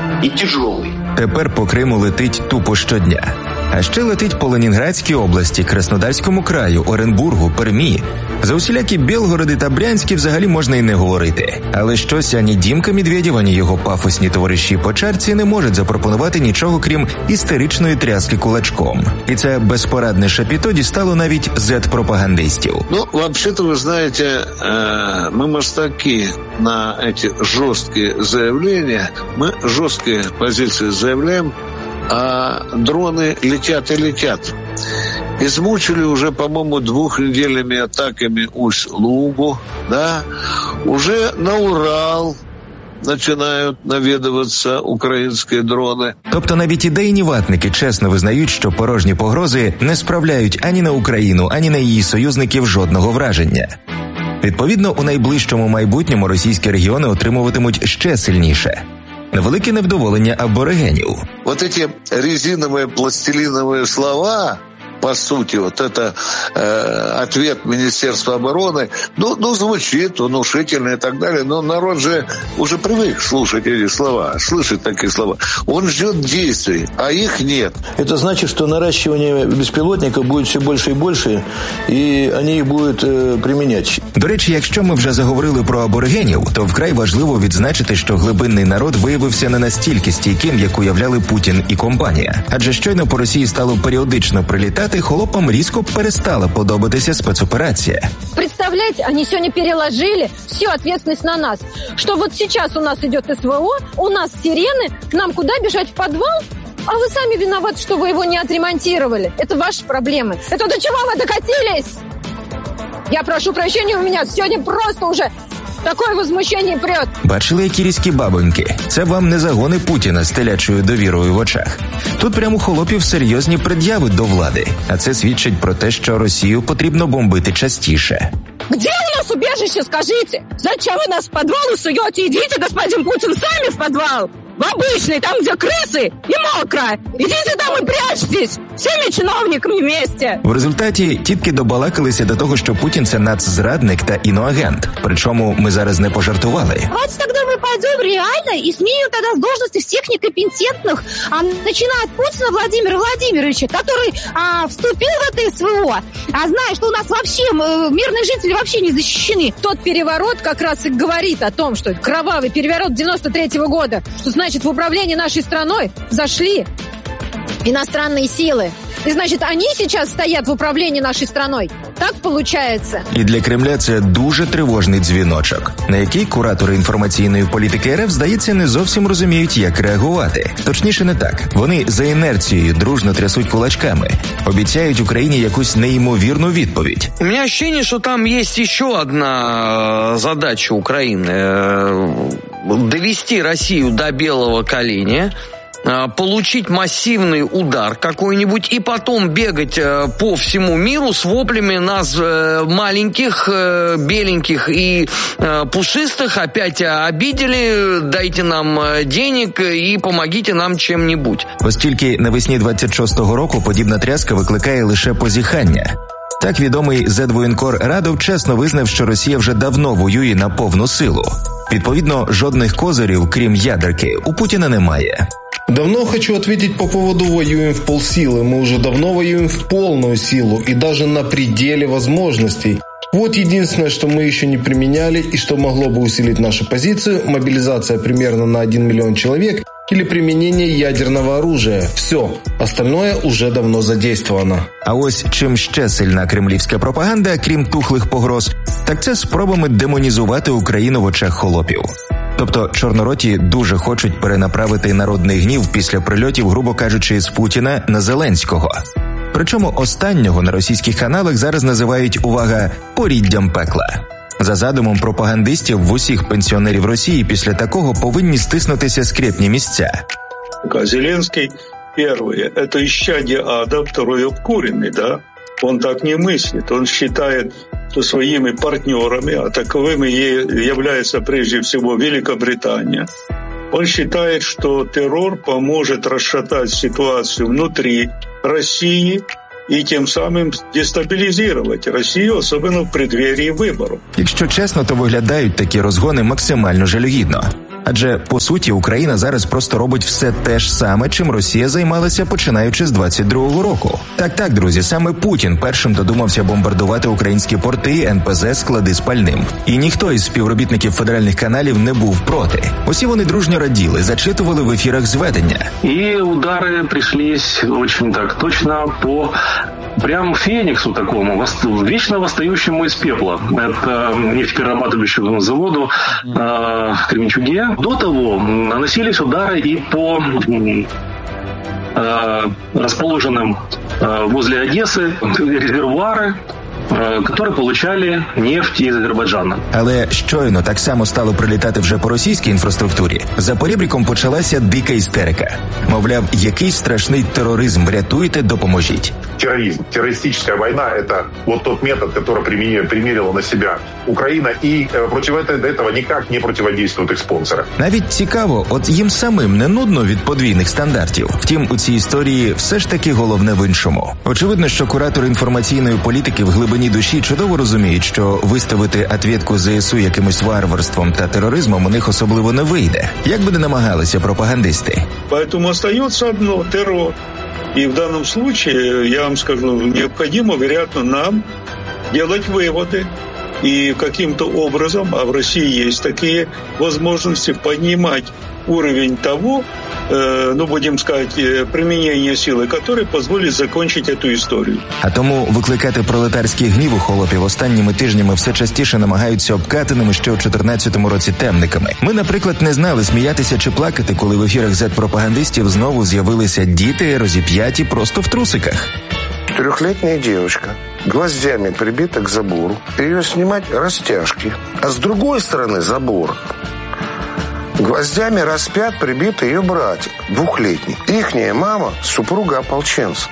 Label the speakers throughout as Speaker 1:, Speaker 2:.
Speaker 1: и тяжелый.
Speaker 2: Тепер по Криму летить тупо щодня. А ще летить по Ленінградській області, Краснодарському краю, Оренбургу, Пермі. За усілякі Білгороди та Брянські взагалі можна і не говорити. Але щось ані Дімка Медведєв, ані його пафосні товариші по чарці не можуть запропонувати нічого, крім істеричної тряски кулачком. І це безпорадне шапіто дістало навіть зет-пропагандистів.
Speaker 3: Ну, вообще-то, вы знаете, мы мастаки на эти жесткие заявления. Мы жесткие позиции заявляем, а дроны летят и летят. Измучили уже, по-моему, 2-недельными атаками Усть-Лугу, да? Уже на Урал починають навідуватися українські дрони.
Speaker 2: Тобто навіть ідейні ватники чесно визнають, що порожні погрози не справляють ані на Україну, ані на її союзників жодного враження. Відповідно, у найближчому майбутньому російські регіони отримуватимуть ще сильніше велике невдоволення аборигенів.
Speaker 3: Вот эти резиновые пластилиновые слова, по сути, вот это ответ Министерства обороны, ну, звучит внушительно и так далее, но народ же уже привык слушать эти слова, слышать такие слова. Он ждет действий, а их нет.
Speaker 4: Это значит, что наращивание беспилотников будет все больше и больше, и они их будут применять.
Speaker 2: До речі, якщо ми вже заговорили про аборигенів, то вкрай важливо відзначити, що глибинний народ виявився не настільки стійким, як уявляли Путін і компанія. Адже щойно по Росії стало періодично прилітати, холопам різко перестала подобатися спецоперація.
Speaker 5: Представляете, они сегодня переложили всю ответственность на нас. Что вот сейчас у нас идет СВО, у нас сирены, к нам куда бежать, в подвал? А вы сами виноваты, что вы его не отремонтировали. Это ваши проблемы. Это до чего вы докатились? Я прошу прощения, у меня сегодня просто уже такое возмущение прет.
Speaker 2: Бачили, які різкі бабоньки? Це вам не загони Путіна з телячою довірою в очах. Тут прямо у холопів серйозні пред'яви до влади. А це свідчить про те, що Росію потрібно бомбити частіше.
Speaker 5: Где у нас убежище, скажите? Зачем вы нас в подвал суете? Идите, господин Путин, сами в подвал. В обычный, там, где крысы и мокро. Идите там и прячьтесь. Всеми чиновниками вместе.
Speaker 2: В результаті тітки добалакалися до того, що Путін – це нацзрадник та іноагент. Причому ми зараз не пожартували.
Speaker 6: Давайте тогда мы пойдем реально и сменим тогда с должности всех некомпетентных, начиная от Путина Владимира Владимировича, который вступил в это СВО, зная, что у нас вообще мирные жители вообще не защищены.
Speaker 5: Тот переворот как раз и говорит о том, что кровавый переворот 93-го года, что значит в управлении нашей страной зашли иностранные силы. И значит, они сейчас стоят в управлении нашей страной. Так получается.
Speaker 2: І для Кремля це дуже тривожний дзвіночок, на який куратори інформаційної політики РФ, здається, не зовсім розуміють, як реагувати. Точніше, не так. Вони за інерцією дружно трясуть кулачками, обіцяють Україні якусь неймовірну відповідь.
Speaker 7: У меня ощущение, что там есть еще одна задача Украины. Довести Россию до белого коленя, получить массивный удар какой-нибудь и потом бегать по всему миру с воплями нас маленьких, беленьких и пушистых опять обидели, дайте нам денег и помогите нам чим-нибудь.
Speaker 2: Оскільки навесні 26-го року подібна тряска викликає лише позіхання. Так відомий зет-воєнкор Радов чесно визнав, що Росія вже давно воює на повну силу. Відповідно, жодних козирів, крім ядерки, у Путіна немає.
Speaker 8: Давно хочу ответить по поводу воюем в полсилы. Мы уже давно воюем в полную силу и даже на пределе возможностей. Вот единственное, что мы еще не применяли и что могло бы усилить нашу позицию – мобилизация примерно на 1 миллион человек или применение ядерного оружия. Все. Остальное уже давно задействовано.
Speaker 2: А ось чим ще сильна кремлівська пропаганда, крім тухлих погроз, так це спробами демонізувати Україну в очах холопів. Тобто чорнороті дуже хочуть перенаправити народний гнів після прильотів, грубо кажучи, з Путіна на Зеленського. Причому останнього на російських каналах зараз називають, увага, поріддям пекла. За задумом пропагандистів, в усіх пенсіонерів Росії після такого повинні стиснутися скрепні місця.
Speaker 9: Зеленский, первое, это исчадие ада, второе, обкуренный, да? Он так не мыслит, он считает, что своими партнерами, а таковыми является прежде всего Великобритания, он считает, что террор поможет расшатать ситуацию внутри России і тим самим дестабілізувати Росію, особливо в преддверії виборів.
Speaker 2: Якщо чесно, то виглядають такі розгони максимально жалюгідно. Адже, по суті, Україна зараз просто робить все те ж саме, чим Росія займалася починаючи з 22-го року. Так, друзі, саме Путін першим додумався бомбардувати українські порти, НПЗ, склади з пальним. І ніхто із співробітників федеральних каналів не був проти. Усі вони дружньо раділи, зачитували в ефірах зведення.
Speaker 1: І удари прийшлись очень так точно по прям Фениксу такому, вечно восстающему из пепла. Это нефтеперерабатывающему заводу в Кременчуге. До того наносились удары и по расположенным возле Одессы резервуары, які получали нефть із Азербайджану.
Speaker 2: Але щойно так само стало прилітати вже по російській інфраструктурі. За поребриком почалася дика істерика. Мовляв, який страшний тероризм, врятуйте, допоможіть.
Speaker 10: Терроризм, террористическая война – это вот тот метод, который примерила на себя Украина, и против этого никак не противодействуют их спонсоры.
Speaker 2: Навіть цікаво, от їм самим не нудно від подвійних стандартів. Втім, у цій історії все ж таки головне в іншому. Очевидно, що куратори інформаційної політики в глибині душі чудово розуміють, що виставити ответку ЗСУ якимось варварством та тероризмом у них особливо не вийде. Як би не намагалися пропагандисти.
Speaker 9: Поэтому остается одно – террор. И в данном случае, я вам скажу, необходимо, вероятно, нам делать выводы и каким-то образом, а в России есть такие возможности, поднимать уровень того, будем сказать, применения силы, который позволит закончить эту историю.
Speaker 2: А тому викликати пролетарський гнів у холопів останніми тижнями все частіше намагаються обкатаними ще у 14-му році темниками. Ми, наприклад, не знали, сміятися чи плакати, коли в ефірах зет-пропагандистів знову з'явилися діти, розіп'яті просто в трусиках.
Speaker 11: 4-летняя девочка гвоздями прибита к забору. Ее снимать растяжки. А с другой стороны забора гвоздями распят прибит ее братик, 2-летний. Ихняя мама – супруга ополченца.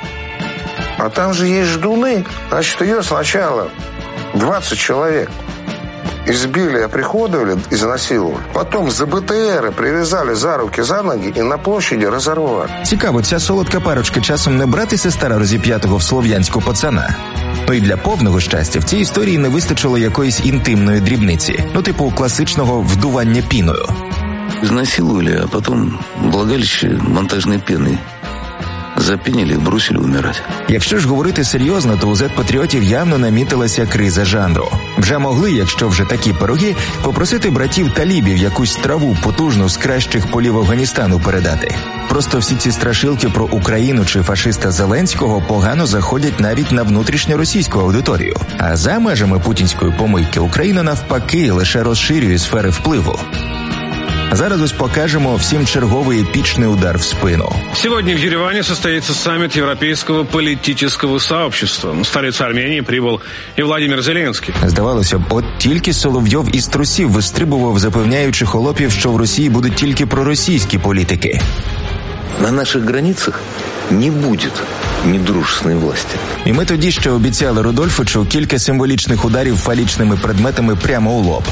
Speaker 11: А там же есть ждуны. Значит, ее сначала 20 человек избили, оприходовали, изнасиловали. Потом за БТРы привязали за руки, за ноги и на площади разорвали.
Speaker 2: Цікаво, ця солодка парочка часом не брати сестра розіп'ятого в Слов'янську пацана. Ну і для повного щастя в цій історії не вистачило якоїсь інтимної дрібниці. Типу класичного вдування піною.
Speaker 12: Изнасиловали, а потом влагалище монтажной пеной запінили і бросили умирати.
Speaker 2: Якщо ж говорити серйозно, то у зет-патріотів явно намітилася криза жанру. Вже могли, якщо вже такі пироги, попросити братів-талібів якусь траву потужну з кращих полів Афганістану передати. Просто всі ці страшилки про Україну чи фашиста Зеленського погано заходять навіть на внутрішньоросійську аудиторію. А за межами путінської помийки Україна навпаки лише розширює сфери впливу. Зараз ось покажемо всім черговий епічний удар в спину.
Speaker 13: Сегодня в Ереване состоится саммит Европейского политического сообщества. В столицу Армении прибыл и Владимир Зеленский.
Speaker 2: Здавалося б, от тільки Соловйов із трусів вистрибував, запевняючи холопів, що в Росії будуть тільки проросійські політики.
Speaker 12: На наших границях не буде недружественної власті.
Speaker 2: І ми тоді ще обіцяли Рудольфовичу кілька символічних ударів фалічними предметами прямо у лоб.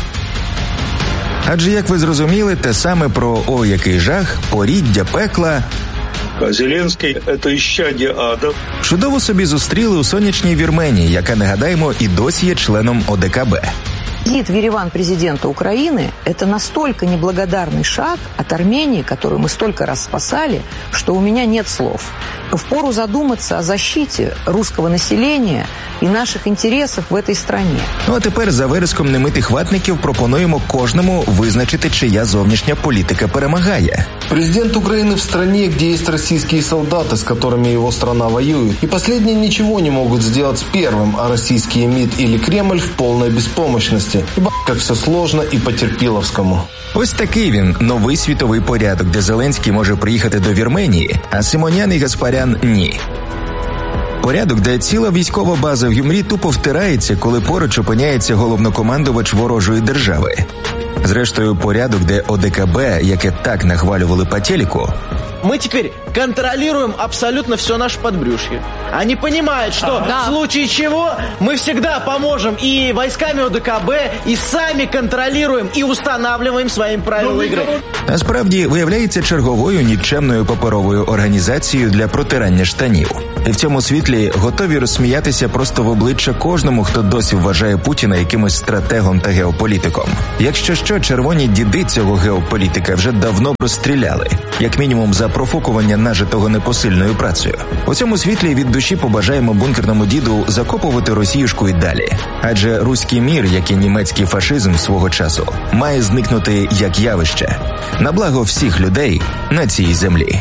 Speaker 2: Адже, як ви зрозуміли, те саме про «О, який жах», «Поріддя пекла».
Speaker 9: А Зеленський – це іщадя ада.
Speaker 2: Чудово собі зустріли у сонячній Вірменії, яка, нагадаємо, і досі є членом ОДКБ.
Speaker 14: Визит в Ереван президента Украины – это настолько неблагодарный шаг от Армении, которую мы столько раз спасали, что у меня нет слов. Впору задуматься о защите русского населения і наших інтересів в этой стране.
Speaker 2: Ну а тепер за вириском немитих ватників пропонуємо кожному визначити, чия зовнішня політика перемагає.
Speaker 8: Президент Украины в стране, где есть российские солдаты, с которыми его страна воюет, и последние ничего не могут сделать с первым, а российские МИД или Кремль в полной беспомощности. И как все сложно и по-терпиловскому.
Speaker 2: Ось такий він, новий світовий порядок, де Зеленський може приїхати до Вірменії, а Симонян і Гаспарян – ні. Порядок, де ціла військова база в Юмрі тупо втирається, коли поруч опиняється головнокомандувач ворожої держави. Зрештою, порядок, де ОДКБ, яке так нахвалювали по телеку,
Speaker 15: мы теперь контролируем абсолютно все наше подбрюшье. Они понимают, что в случае чего мы всегда поможем и войсками ОДКБ, и сами контролируем, и устанавливаем своим правила игры.
Speaker 2: Насправді, виявляється черговою нікчемною паперовою організацією для протирання штанів. І в цьому світлі готові розсміятися просто в обличчя кожному, хто досі вважає Путіна якимось стратегом та геополітиком. Якщо що, що червоні діди цього геополітика вже давно розстріляли, як мінімум за профукування нажитого непосильною працею. У цьому світлі від душі побажаємо бункерному діду закопувати Росіюшку і далі. Адже руський мір, як і німецький фашизм свого часу, має зникнути як явище. На благо всіх людей на цій землі.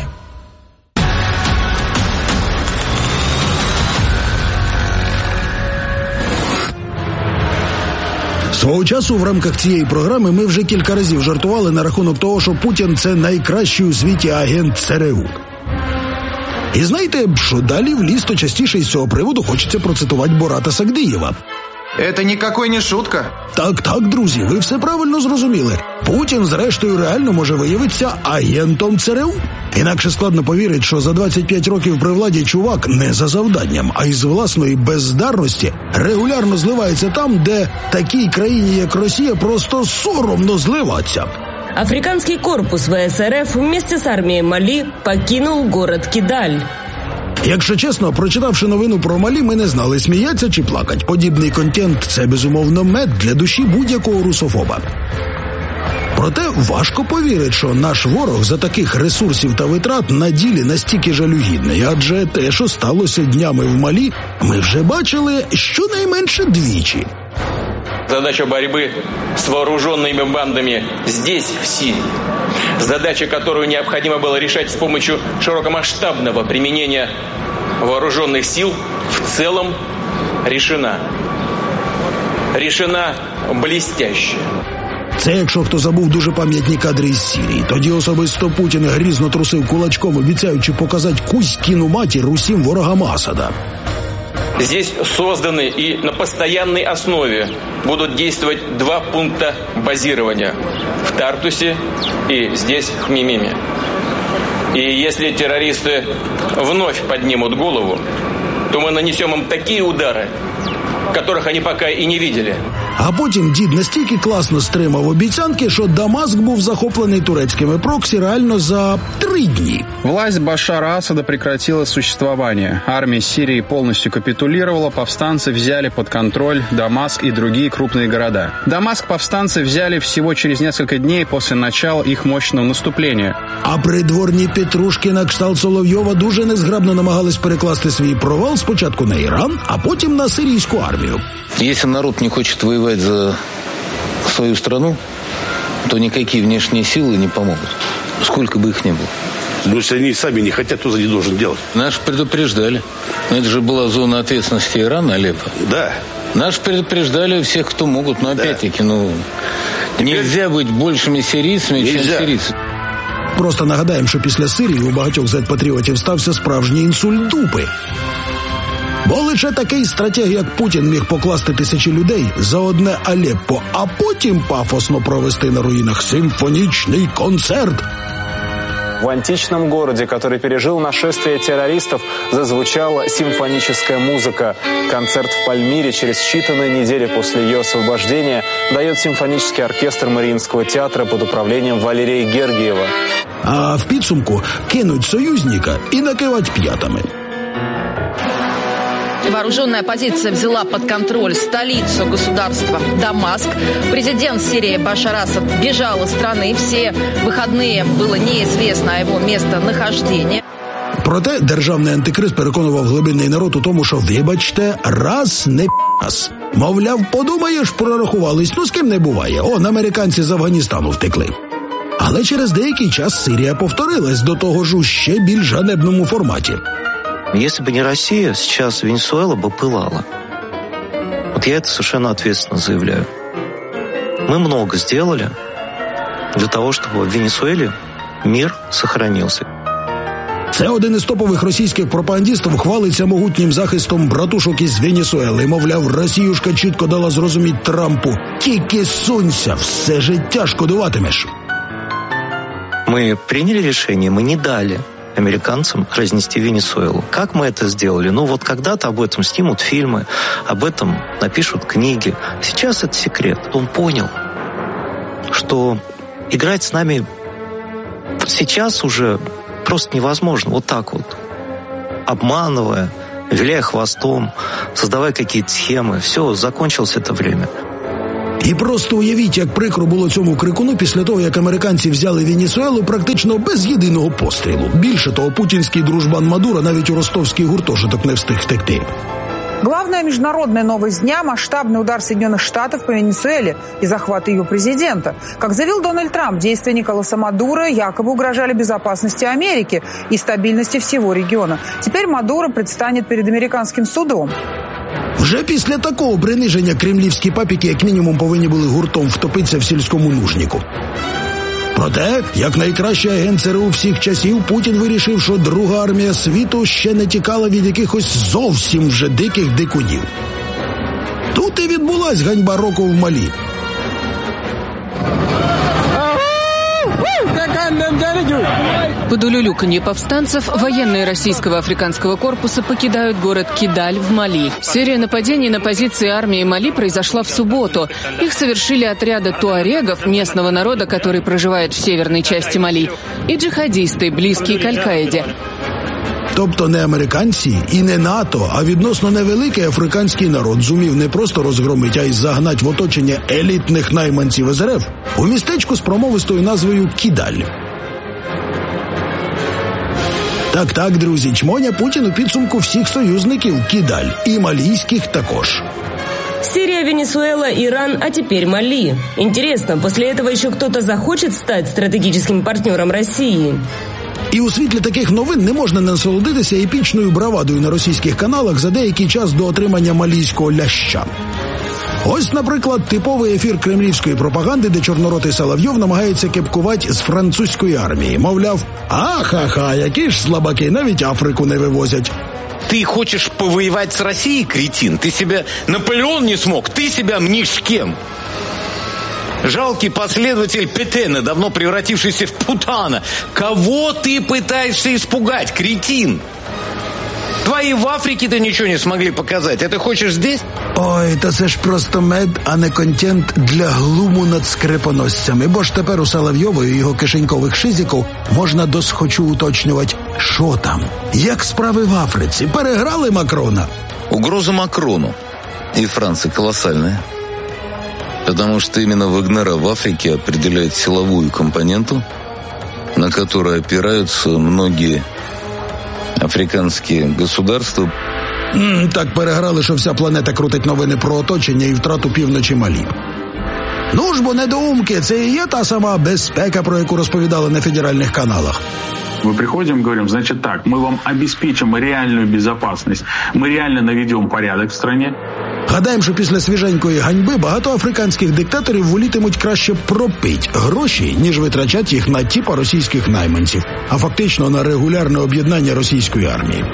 Speaker 16: Свого часу в рамках цієї програми ми вже кілька разів жартували на рахунок того, що Путін – це найкращий у світі агент ЦРУ. І знаєте, що далі в ліс, то частіше із цього приводу хочеться процитувати Бората Сагдиєва.
Speaker 17: Это никакой не шутка.
Speaker 16: Так, друзі, ви все правильно зрозуміли. Путін, зрештою, реально може виявитися агентом ЦРУ. Інакше складно повірити, що за 25 років при владі чувак не за завданням, а із власної бездарності регулярно зливається там, де такій країні, як Росія, просто соромно зливатися.
Speaker 18: Африканский корпус ВСРФ вместе с армией Мали покинул город Кидаль.
Speaker 16: Якщо чесно, прочитавши новину про Малі, ми не знали, сміяться чи плакать. Подібний контент – це, безумовно, мед для душі будь-якого русофоба. Проте важко повірити, що наш ворог за таких ресурсів та витрат на ділі настільки жалюгідний, адже те, що сталося днями в Малі, ми вже бачили щонайменше двічі.
Speaker 19: Задача борьбы с вооруженными бандами здесь, в Сирии. Задача, которую необходимо было решать с помощью широкомасштабного применения вооруженных сил, в целом решена. Решена блестяще.
Speaker 16: Це якщо хто забув дуже пам'ятні кадри із Сирії. Тоді особисто Путін грізно трусив кулачком, обіцяючи показати кузькіну матір усім ворогам Асада.
Speaker 19: Здесь созданы и на постоянной основе будут действовать 2 пункта базирования в Тартусе и здесь, в Хмимиме. И если террористы вновь поднимут голову, то мы нанесем им такие удары, которых они пока и не видели.
Speaker 16: А потім дід настільки класно стримав обіцянки, що Дамаск був захоплений турецькими проксі реально за 3 дні.
Speaker 20: Власть Башара Асада прекратила существование. Армия Сирии полностью капитулировала, повстанцы взяли под контроль Дамаск и другие крупные города. Дамаск повстанцы взяли всего через несколько дней после начала их мощного наступления.
Speaker 16: А придворні петрушки на кшталт Соловйова дуже незграбно намагались перекласти свій провал спочатку на Іран, а потім на сирійську армію.
Speaker 12: Если народ не хочет воевать за свою страну, то никакие внешние силы не помогут, сколько бы их ни было.
Speaker 21: Но если они сами не хотят, то не должен делать.
Speaker 12: Нас предупреждали. Это же была зона ответственности Ирана, Алеппо.
Speaker 21: Да.
Speaker 12: Нас предупреждали всех, кто могут, но опять-таки, нельзя быть большими сирийцами, чем сирийцы.
Speaker 16: Просто нагадаємо, що після Сирії у багатьох зет-патріотів стався справжній інсульт дупи. Бо лише такий стратег, як Путін, міг покласти тисячі людей за одне Алеппо, а потім пафосно провести на руїнах симфонічний концерт.
Speaker 22: В античном городе, который пережил нашествие террористов, зазвучала симфоническая музыка. Концерт в Пальмире через считанные недели после ее освобождения дает симфонический оркестр Мариинского театра под управлением Валерия Гергиева.
Speaker 16: А в підсумку кинуть союзника і накивать п'ятами.
Speaker 14: Вооруженная оппозиция взяла под контроль столицу государства Дамаск. Президент Сирии Башар Асад бежал из страны. Все выходные было неизвестно о его местонахождении.
Speaker 16: Проте державний антикриз переконував глибинний народ у тому, що, вибачте, раз не п***ас. Мовляв, подумаєш, прорахувались, з ким не буває. Американці з Афганістану втекли. Але через деякий час Сирія повторилась до того ж у ще більш ганебному форматі.
Speaker 23: Если бы не Россия, сейчас Венесуэла бы пылала. Вот я это совершенно ответственно заявляю. Мы много сделали для того, чтобы в Венесуэле мир сохранился.
Speaker 16: Це один із топових російських пропагандистів хвалиться могутнім захистом братушок із Венесуели. Мовляв, Росіюшка чітко дала зрозуміти Трампу: тільки сунься, все життя шкодуватимеш.
Speaker 23: Мы приняли решение, мы не дали американцам разнести Венесуэлу. Как мы это сделали? Когда-то об этом снимут фильмы, об этом напишут книги. Сейчас это секрет. Он понял, что играть с нами сейчас уже просто невозможно. Вот так вот. Обманывая, виляя хвостом, создавая какие-то схемы. Все, закончилось это время.
Speaker 16: І просто уявіть, як прикро було цьому крикуну після того, як американці взяли Венесуелу практично без єдиного пострілу. Більше того, путінський дружбан Мадуро навіть у ростовський гуртожиток не встиг втекти.
Speaker 3: Главная международная новость дня – масштабный удар Соединенных Штатов по Венесуэле и захват ее президента. Как заявил Дональд Трамп, действия Николаса Мадуро якобы угрожали безопасности Америки и стабильности всего региона. Теперь Мадуро предстанет перед американским судом.
Speaker 16: Вже після такого приниження кремлівські папіки як мінімум повинні були гуртом втопитися в сільському нужнику. Проте, як найкращий агент ЦРУ всіх часів, Путін вирішив, що друга армія світу ще не тікала від якихось зовсім вже диких дикунів. Тут і відбулась ганьба року в Малі.
Speaker 4: Под улюлюканье повстанцев военные российского африканского корпуса покидают город Кидаль в Мали. Серия нападений на позиции армии Мали произошла в субботу. Их совершили отряды туарегов, местного народа, который проживает в северной части Мали, и джихадисты, близкие к Аль-Каиде.
Speaker 16: Тобто не американці і не НАТО, а відносно невеликий африканський народ зумів не просто розгромити, а й загнать в оточення елітних найманців СРФ у містечку з промовистою назвою Кідаль. Так, друзі, чмоня Путін у підсумку всіх союзників Кідаль, і малійських також.
Speaker 18: Сирия, Венесуэла, Иран, а теперь Мали. Интересно, после этого еще кто-то захочет стать стратегическим партнером России?
Speaker 16: І у світлі таких новин не можна не насолодитися епічною бравадою на російських каналах за деякий час до отримання малійського ляща. Ось, наприклад, типовий ефір кремлівської пропаганди, де чорноротий Соловйов намагається кепкувати з французької армії. Мовляв, ахаха, які ж слабаки, навіть Африку не вивозять.
Speaker 12: Ты хочешь повоевать с Россией, кретин? Ты себя Наполеон не смог, ты себя мнишь кем? Жалкий последователь Петена, давно превратившийся в Путана. Кого ты пытаешься испугать, кретин? Твои в Африке-то ничего не смогли показать. А ты хочешь здесь?
Speaker 16: Ой, та це ж просто мед, а не контент для глуму над скрипоносцями. Бо ж тепер у Соловйова і його кишенькових шизиків можна досхочу уточнювати, що там. Як справи в Африці? Переграли Макрона?
Speaker 12: Угроза Макрону и Франции колоссальная. Потому что именно Вагнера в Африке определяет силовую компоненту, на которую опираются многие африканские государства.
Speaker 16: Так переграли, що вся планета крутить новини про оточення і втрату півночі Малі. Ну ж бо, недоумки, це і є та сама безпека, про яку розповідали на федеральних каналах.
Speaker 6: Мы приходим, говорим, значит так, мы вам обеспечим реальную безопасность, мы реально наведем порядок в стране.
Speaker 16: Гадаємо, що після свіженької ганьби багато африканських диктаторів волітимуть краще пропить гроші, ніж витрачати їх на тіпа російських найманців, а фактично на регулярне об'єднання російської армії.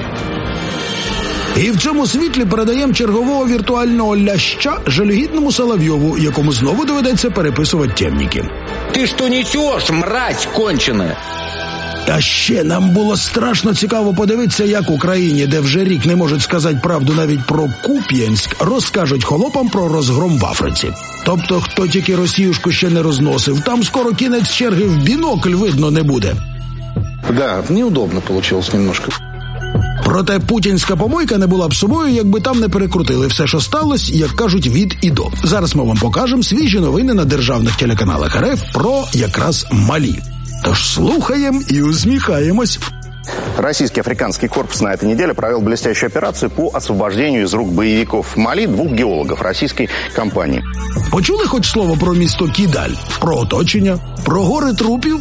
Speaker 16: І в цьому світлі передаємо чергового віртуального ляща жалюгідному Соловйову, якому знову доведеться переписувати темніки.
Speaker 12: Ти що несеш, мразь кончена?
Speaker 16: А ще нам було страшно цікаво подивитися, як Україні, де вже рік не можуть сказати правду навіть про Куп'янськ, розкажуть холопам про розгром в Африці. Тобто, хто тільки Росіюшку ще не розносив, там скоро кінець черги в бінокль видно не буде.
Speaker 17: Да, неудобно получилось немножко.
Speaker 16: Проте путінська помойка не була б собою, якби там не перекрутили все, що сталося, як кажуть, від і до. Зараз ми вам покажемо свіжі новини на державних телеканалах РФ про якраз Малі. Тож слухаем и усмехаемся.
Speaker 24: Российский африканский корпус на этой неделе провел блестящую операцию по освобождению из рук боевиков в Мали двух геологов российской компании.
Speaker 16: Почули хоч слово про місто Кідаль? Про оточення? Про гори трупів?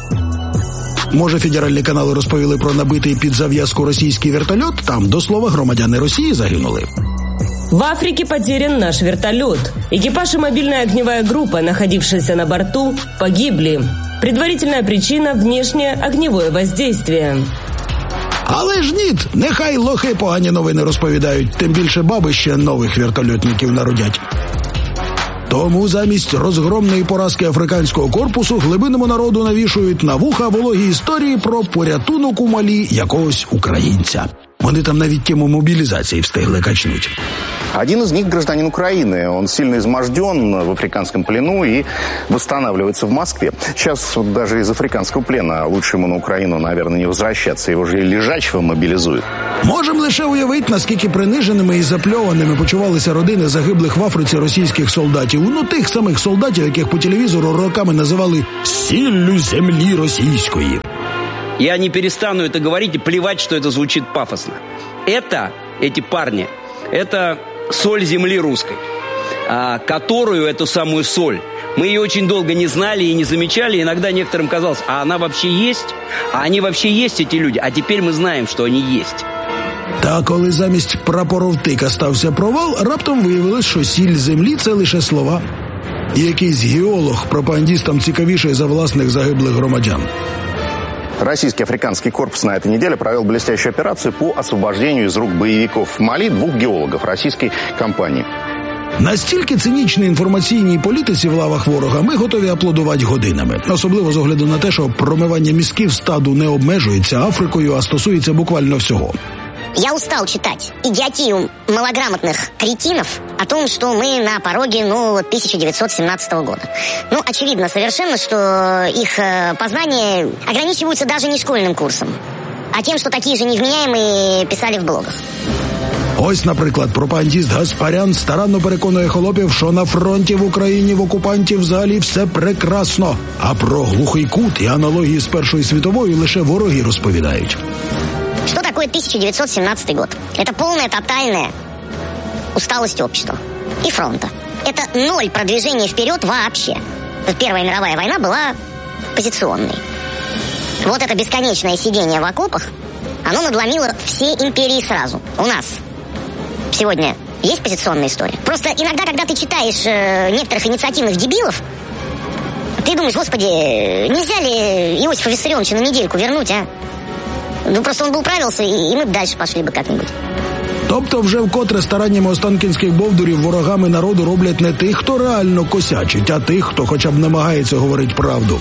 Speaker 16: Може, федеральні канали розповіли про набитий під зав'язку російський вертольот? Там, до слова, громадяни Росії загинули.
Speaker 18: В Африке потерян наш вертолет. Экипаж и мобильная огневая группа, находившаяся на борту, погибли. Предварительная причина – внешнее огневое воздействие.
Speaker 16: Але ж ніт, нехай лохи погані новини розповідають, тим більше баби ще нових вертольотників народять. Тому замість розгромної поразки африканського корпусу глибинному народу навішують на вуха вологі історії про порятунок у Малі якогось українця. Вони там навіть тему мобілізації встигли качнуть.
Speaker 24: Один из них гражданин Украины. Он сильно изможден в африканском плену и восстанавливается в Москве. Сейчас вот даже из африканского плена лучше ему на Украину, наверное, не возвращаться. Его же лежачего мобилизуют.
Speaker 16: Можемо лише уявити, наскільки приниженими і запльованими почувалися родини загиблих в Африці російських солдатів. Ну, тих самих солдатів, яких по телевізору роками називали «сіллю землі російської».
Speaker 1: Я не перестану это говорить и плевать, что это звучит пафосно. Эти парни, это соль земли русской, которую, эту самую соль, мы ее очень долго не знали и не замечали. Иногда некоторым казалось, а она вообще есть? А они вообще есть, эти люди? А теперь мы знаем, что они есть.
Speaker 16: Та коли замість прапоровтика стався провал, раптом виявилось, що сіль землі – це лише слова. І якийсь геолог пропагандистам цікавіший за власних загиблих громадян.
Speaker 24: Российский африканский корпус на этой неделе провел блестящую операцию по освобождению из рук боевиков в Мали 2 геологов российской компании.
Speaker 16: Настільки цинічній інформаційній політиці в лавах ворога ми готові аплодувати годинами. Особливо з огляду на те, що промивання мізків стаду не обмежується Африкою, а стосується буквально всього.
Speaker 5: Я устал читать идиотию малограмотных кретинов о том, что мы на пороге 1917 года. Очевидно совершенно, что их познания ограничиваются даже не школьным курсом, а тем, что такие же невменяемые писали в блогах.
Speaker 16: Ось, наприклад, пропагандист Гаспарян старанно переконує холопів, що на фронті в Україні в окупантів взагалі все прекрасно, а про глухий кут і аналогії з Першою світовою лише вороги розповідають.
Speaker 5: Что такое 1917 год? Это полная, тотальная усталость общества и фронта. Это 0 продвижения вперед вообще. Первая мировая война была позиционной. Вот это бесконечное сидение в окопах, оно надломило все империи сразу. У нас сегодня есть позиционная история. Просто иногда, когда ты читаешь некоторых инициативных дебилов, ты думаешь, господи, нельзя ли Иосифа Виссарионовича на недельку вернуть, а? Просто он бы управился, и мы дальше пошли бы как-нибудь.
Speaker 16: Тобто вже вкотре стараннями останкінських бовдурів ворогами народу роблять не тих, хто реально косячить, а тих, хто хоча б намагається говорити правду.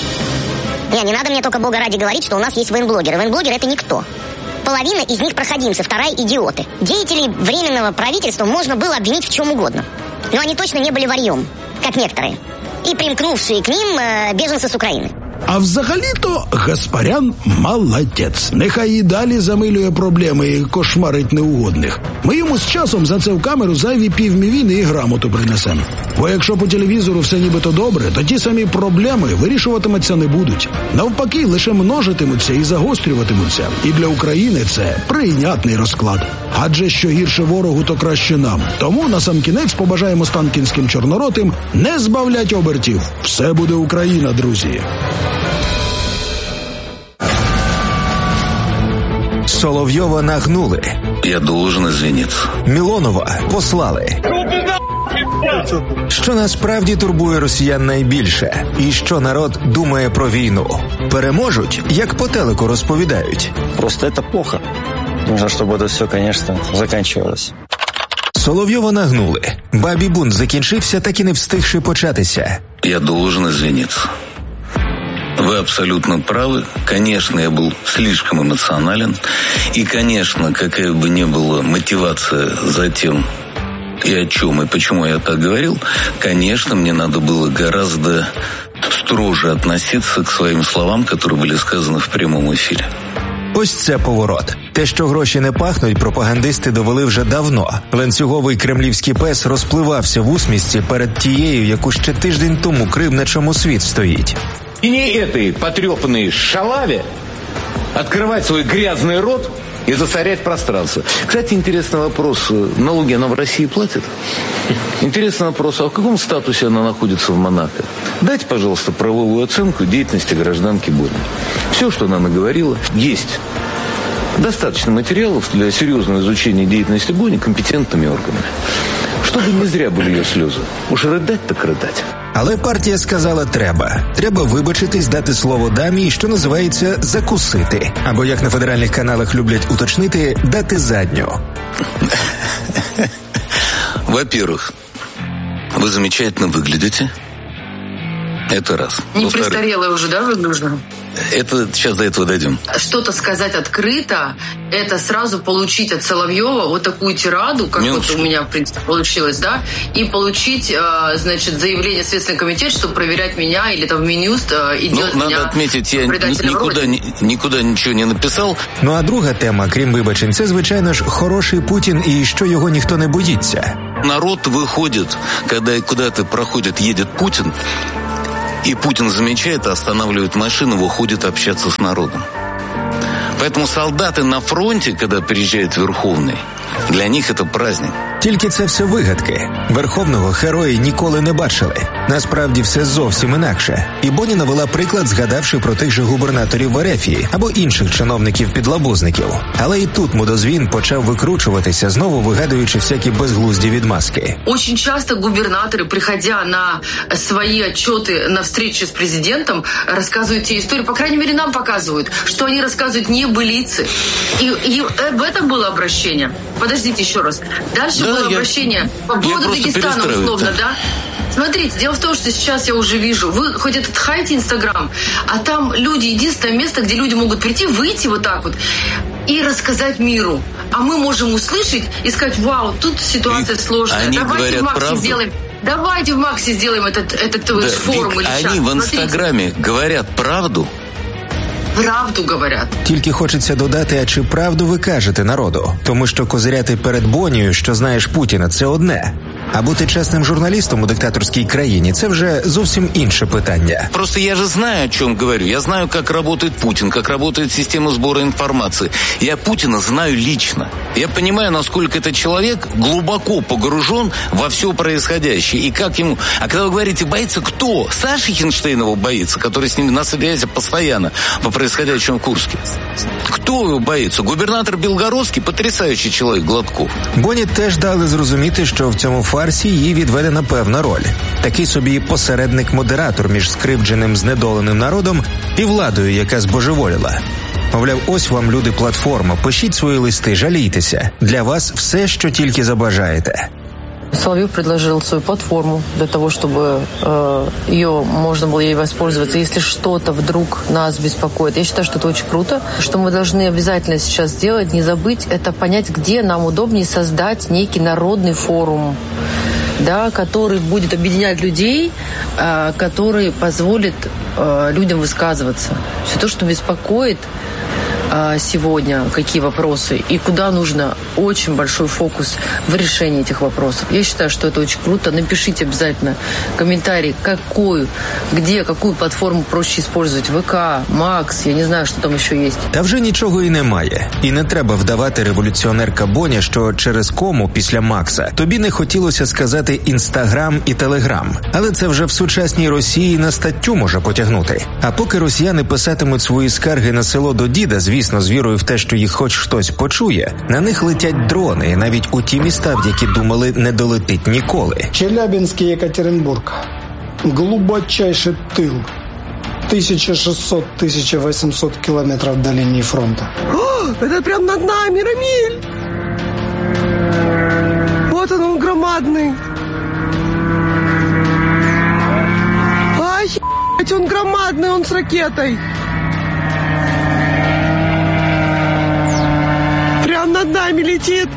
Speaker 5: Не надо мне только бога ради говорить, что у нас есть военблогеры. Военблогеры — это никто. Половина из них проходимцы, вторая — идиоты. Деятелей Временного правительства можно было обвинить в чем угодно. Но они точно не были варьем, как некоторые. И примкнувшие к ним беженцы с Украины.
Speaker 16: А взагалі-то Гаспарян молодець. Нехай і далі замилює проблеми і кошмарить неугодних. Ми йому з часом за це в камеру зайві півмівіни і грамоту принесемо. Бо якщо по телевізору все нібито добре, то ті самі проблеми вирішуватимуться не будуть. Навпаки, лише множитимуться і загострюватимуться. І для України це прийнятний розклад. Адже що гірше ворогу, то краще нам. Тому насамкінець побажаємо останкінським чорноротим не збавлять обертів. Все буде Україна, друзі.
Speaker 2: Соловйова нагнули.
Speaker 21: Я должен извиниться.
Speaker 2: Мілонова послали. Що насправді турбує росіян найбільше? І що народ думає про війну? Переможуть, як по телеку розповідають?
Speaker 7: Просто это плохо. Нужно, чтобы это все, конечно, заканчивалось.
Speaker 2: Соловйова нагнули. Бабі бунт закінчився, так і не встигши початися.
Speaker 21: Я должен извиниться. Вы абсолютно правы. Конечно, я был слишком эмоционален. И, конечно, какая бы ни была мотивация за тем, и о чем, и почему я так говорил, конечно, мне надо было гораздо строже относиться к своим словам, которые были сказаны в прямом эфире.
Speaker 2: Ось це поворот. Те, що гроші не пахнуть, пропагандисти довели вже давно. Ланцюговий кремлівський пес розпливався в усмішці перед тією, яку ще тиждень тому крив, на чому світ стоїть.
Speaker 12: И не этой потрепанной шалаве открывать свой грязный рот и засорять пространство. Кстати, интересный вопрос. Налоги она в России платит? Интересный вопрос. А в каком статусе она находится в Монако? Дайте, пожалуйста, правовую оценку деятельности гражданки Бони. Все, что она наговорила, есть. Достаточно материалов для серьезного изучения деятельности Бони компетентными органами. Чтобы не зря были ее слезы. Уж рыдать так рыдать.
Speaker 2: Але партія сказала треба. Треба вибачитись, дати слово дамі і, що називається, закусити. Або, як на федеральних каналах люблять уточнити, дати задню.
Speaker 21: Во-первых, вы замечательно выглядите. Это раз.
Speaker 9: Не престарелая уже, да, выгляжу?
Speaker 21: Это сейчас до этого дойдем.
Speaker 9: Что-то сказать открыто, это сразу получить от Соловьева вот такую тираду, как вот у меня, в принципе, получилось, да, и получить, значит, заявление в Следственный комитет, чтобы проверять меня, или там в Минюст идет меня.
Speaker 21: Надо отметить, я никуда нічого не написав.
Speaker 2: Ну а друга тема, крім вибачень, це, звичайно ж, хороший Путін і що його ніхто не боїться.
Speaker 21: Народ выходит, когда куда-то проходит, едет Путин, и Путин замечает, останавливает машину, выходит общаться с народом. Поэтому солдаты на фронте, когда приезжает Верховный, для них это праздник.
Speaker 2: Тільки це все вигадки. Верховного герої ніколи не бачили. Насправді все зовсім інакше. І Боні навела приклад, згадавши про тих же губернаторів в Ерефії або інших чиновників-підлабузників. Але і тут мудозвін почав викручуватися, знову вигадуючи всякі безглузді відмазки.
Speaker 9: Очень часто губернаторы, приходя на свои отчеты на встрече с президентом, рассказывают те истории, по крайней мере, нам показывают, что они рассказывают небылицы. И в этом было обращение. Подождите еще раз. Дальше было обращение по поводу Дагестана, условно, да? Смотрите, дело в том, что сейчас я уже вижу, вы хоть этот хайте Инстаграм, а там люди, единственное место, где люди могут прийти, выйти вот так вот и рассказать миру. А мы можем услышать и сказать, вау, тут ситуация сложная, давайте в Максе сделаем. Давайте в Максе сделаем этот форум или чат.
Speaker 21: Они в Инстаграме говорят правду.
Speaker 9: Правду говорять.
Speaker 2: Тільки хочеться додати, а чи правду ви кажете народу? Тому що козиряти перед Бонією, що знаєш Путіна, це одне. А бути чесним журналістом у диктаторській країні – це вже зовсім інше питання.
Speaker 21: Просто я же знаю, о чем говорю. Я знаю, как работает Путин, как работает система сбора информации. Я Путина знаю лично. Я понимаю, насколько этот человек глубоко погружен во все происходящее. И как ему... А когда вы говорите, боится кто? Саша Хинштейн его боится, который с ним на связи постоянно по происходящему в Курске. Кто его боится? Губернатор Белгородский, потрясающий человек, Гладков.
Speaker 2: Боні теж дали зрозуміти, що в цьому фарсі їй відведена певна роль. Такий собі посередник-модератор між скривдженим, знедоленим народом і владою, яка збожеволіла. Мовляв, ось вам, люди, платформа, пишіть свої листи, жалійтеся. Для вас все, що тільки забажаєте.
Speaker 10: Соловьев предложил свою платформу для того, чтобы ее можно было ей воспользоваться, если что-то вдруг нас беспокоит. Я считаю, что это очень круто. Что мы должны обязательно сейчас сделать, не забыть, это понять, где нам удобнее создать некий народный форум, да, который будет объединять людей, который позволит людям высказываться. Все то, что беспокоит сегодня, какие вопросы и куда нужно очень большой фокус в решении этих вопросов. Я считаю, что это очень круто. Напишите обязательно комментарий, какую платформу проще использовать. ВК, Макс, я не знаю, что там еще есть.
Speaker 2: Та вже нічого і немає. І не треба вдавати, революціонерка Боня, що через кому після Макса тобі не хотілося сказати Інстаграм і Телеграм. Але це вже в сучасній Росії на статтю може потягнути. А поки росіяни писатимуть свої скарги на село до діда, звісно, з вірою в те, що їх хоч хтось почує, на них летять дрони, навіть у ті міста, в які думали не долетить ніколи.
Speaker 11: Челябинськ і Екатеринбург. Глубочайший тыл. 1600-1800 километров до линии фронта.
Speaker 13: О, это прям над нами, Рамиль! Вот он громадный. Охереть, он громадный, он с ракетой. Прям над нами летит.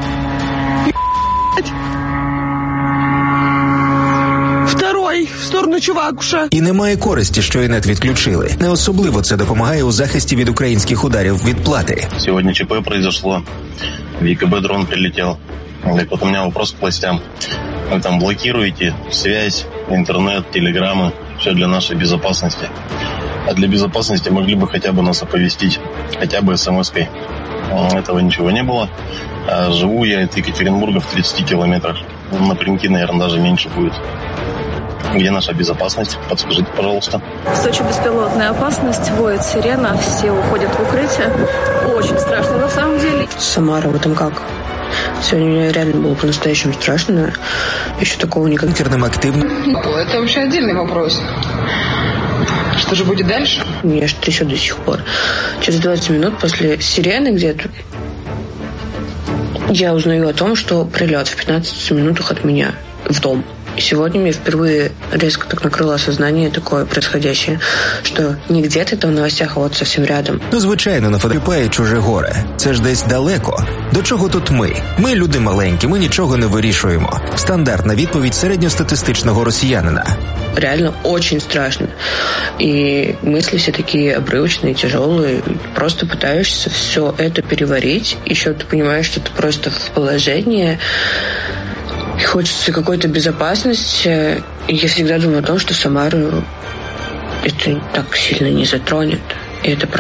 Speaker 13: Второй в сторону Чувакуша.
Speaker 2: І немає користі, що інет відключили. Не особливо це допомагає у захисті від українських ударів відплати.
Speaker 25: Сегодня ЧП произошло. В ЕКБ дрон прилетел. Так вот у меня вопрос к властям. Вы там блокируете связь, интернет, телеграммы. Все для нашей безопасности. А для безопасности могли бы хотя бы нас оповестить. Хотя бы смс-кой. Этого ничего не было. А живу я от Екатеринбурга в 30 километрах. Напрямки, наверное, даже меньше будет. Где наша безопасность? Подскажите, пожалуйста.
Speaker 26: В Сочи беспилотная опасность, воет сирена, все уходят в укрытие. Очень страшно на самом деле.
Speaker 27: Самара, вы там как? Сегодня мне реально было по-настоящему страшно. Еще такого никогда.
Speaker 26: Это вообще отдельный вопрос. Что же будет дальше?
Speaker 27: Меня аж трясет до сих пор. Через 20 минут после сирены где-то я узнаю о том, что прилет в 15 минутах от меня в дом. И сегодня мне впервые резко так накрыло осознание такое происходящее, что не где-то это в новостях, а вот совсем рядом.
Speaker 2: Ну, звичайно, на фотопає чуже горе. Це ж десь далеко. До чого тут ми? Ми люди маленькі, ми нічого не вирішуємо. Стандартна відповідь середньостатистичного росіянина.
Speaker 27: Реально очень страшно. И мысли все такие обрывочные, тяжелые. Просто пытаешься все это переварить. Еще ты понимаешь, что ты просто в положении. И хочется какой-то безопасности. И я всегда думаю о том, что Самару это так сильно не затронет. И это